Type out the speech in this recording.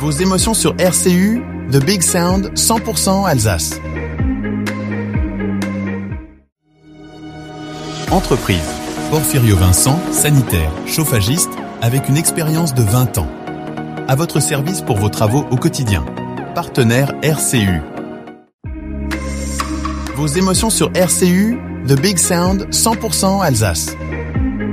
Vos émotions sur RCU, The Big Sound, 100% Alsace. Entreprise. Porfirio Vincent, sanitaire, chauffagiste, avec une expérience de 20 ans. À votre service pour vos travaux au quotidien. Partenaire RCU. Vos émotions sur RCU, The Big Sound, 100% Alsace.